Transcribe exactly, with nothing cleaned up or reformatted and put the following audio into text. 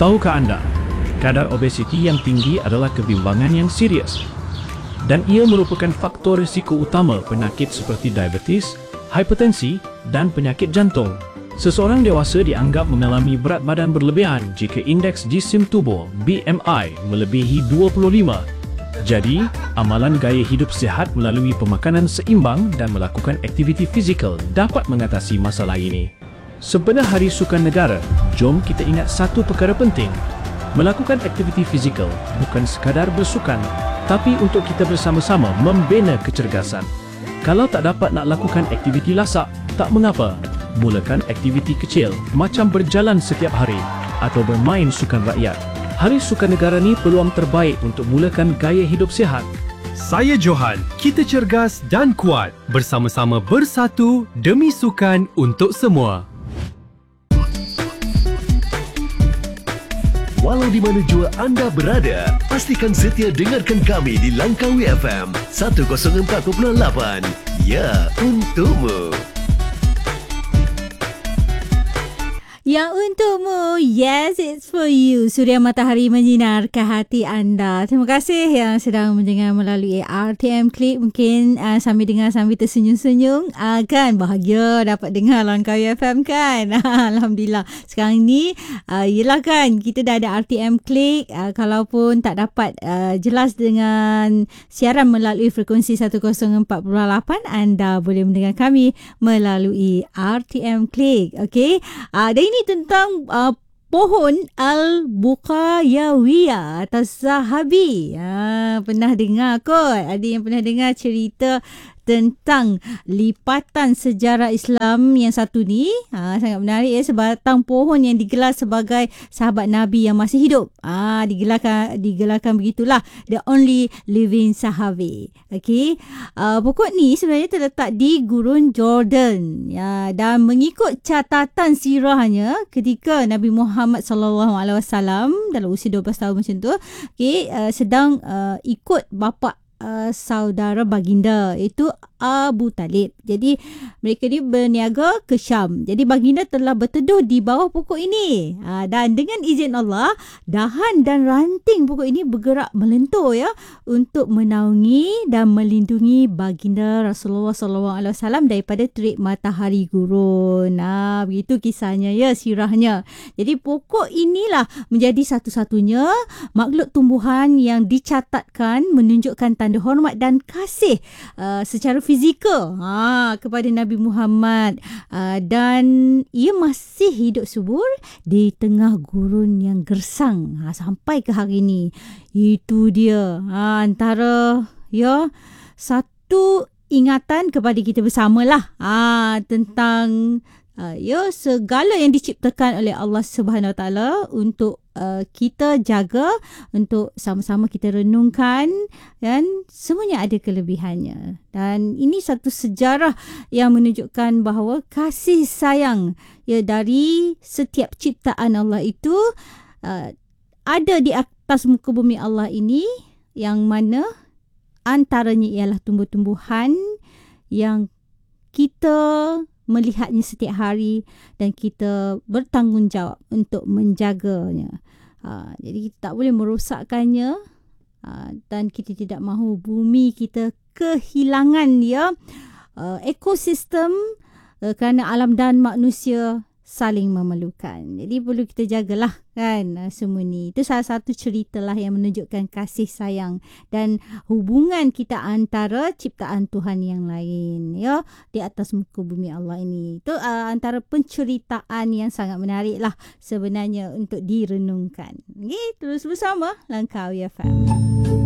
Tahukah anda, kadar obesiti yang tinggi adalah kebimbangan yang serius dan ia merupakan faktor risiko utama penyakit seperti diabetes, hipertensi dan penyakit jantung. Seseorang dewasa dianggap mengalami berat badan berlebihan jika indeks jisim tubuh B M I melebihi dua puluh lima. Jadi, amalan gaya hidup sihat melalui pemakanan seimbang dan melakukan aktiviti fizikal dapat mengatasi masalah ini. Sebenar Hari Sukan Negara, jom kita ingat satu perkara penting. Melakukan aktiviti fizikal bukan sekadar bersukan, tapi untuk kita bersama-sama membina kecergasan. Kalau tak dapat nak lakukan aktiviti lasak, tak mengapa. Mulakan aktiviti kecil macam berjalan setiap hari atau bermain sukan rakyat. Hari Sukan Negara ni peluang terbaik untuk mulakan gaya hidup sihat. Saya Johan, kita cergas dan kuat. Bersama-sama bersatu demi sukan untuk semua. Walau di mana jua anda berada, pastikan setia dengarkan kami di Langkawi F M seratus empat perpuluhan lapan. Ya, untukmu. Yang untukmu, yes, it's for you. Suria matahari menyinar ke hati anda. Terima kasih yang sedang mendengar melalui R T M Click. Mungkin uh, sambil dengar sambil tersenyum-senyum. Uh, kan bahagia dapat dengar Langkawi F M kan. Alhamdulillah. Sekarang ni, uh, yelah kan kita dah ada R T M Click. Uh, kalaupun tak dapat uh, jelas dengan siaran melalui frekuensi seratus empat puluhan lapan, anda boleh mendengar kami melalui R T M Click. Okay. Uh, dan ini tentang uh, pohon Al-Buqayawiyah atau Zahabi. Ha, pernah dengar kot? Ada yang pernah dengar cerita tentang lipatan sejarah Islam yang satu ni. Ha, sangat menarik ya, sebatang pohon yang digelar sebagai sahabat Nabi yang masih hidup. Ha, digelarkan digelarkan begitulah, the only living sahabi. Okey. Uh, pokok ni sebenarnya terletak di gurun Jordan. Ya, dan mengikut catatan sirahnya ketika Nabi Muhammad sallallahu alaihi wasallam dalam usia dua belas tahun macam tu, okey, uh, sedang uh, ikut bapa Uh, saudara baginda iaitu Abu Talib. Jadi mereka ni berniaga ke Syam. Jadi baginda telah berteduh di bawah pokok ini. Ha, dan dengan izin Allah, dahan dan ranting pokok ini bergerak melentur ya untuk menaungi dan melindungi baginda Rasulullah sallallahu alaihi wasallam daripada terik matahari gurun. Ha, begitu kisahnya ya, sirahnya. Jadi pokok inilah menjadi satu-satunya makhluk tumbuhan yang dicatatkan menunjukkan tanda hormat dan kasih uh, secara fizikal ha, kepada Nabi Muhammad, uh, dan ia masih hidup subur di tengah gurun yang gersang ha, sampai ke hari ini. Itu dia ha, antara ya satu ingatan kepada kita bersamalah ha, tentang Uh, ya segala yang diciptakan oleh Allah Subhanahu Wa Taala untuk uh, kita jaga, untuk sama-sama kita renungkan, dan semuanya ada kelebihannya. Dan ini satu sejarah yang menunjukkan bahawa kasih sayang ya dari setiap ciptaan Allah itu uh, ada di atas muka bumi Allah ini, yang mana antaranya ialah tumbuh-tumbuhan yang kita melihatnya setiap hari dan kita bertanggungjawab untuk menjaganya. Ha, jadi kita tak boleh merosakkannya, ha, dan kita tidak mahu bumi kita kehilangan ya uh, ekosistem uh, kerana alam dan manusia saling memerlukan. Jadi perlu kita jagalah kan uh, semua ni. Itu salah satu ceritalah yang menunjukkan kasih sayang dan hubungan kita antara ciptaan Tuhan yang lain ya di atas muka bumi Allah ini. Itu uh, antara penceritaan yang sangat menarik lah sebenarnya untuk direnungkan. Okay, terus bersama Langkawi F M.